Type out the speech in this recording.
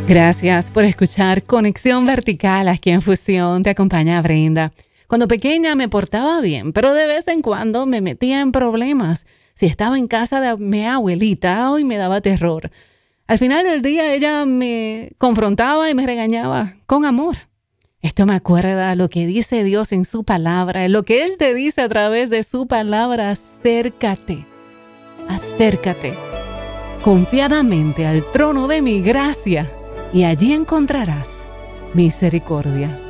Gracias por escuchar Conexión Vertical. Aquí en Fusión te acompaña Brenda. Cuando pequeña me portaba bien, pero de vez en cuando me metía en problemas. Si estaba en casa de mi abuelita, hoy me daba terror. Al final del día ella me confrontaba y me regañaba con amor. Esto me acuerda lo que dice Dios en su palabra, lo que Él te dice a través de su palabra. Acércate, acércate confiadamente al trono de mi gracia y allí encontrarás misericordia.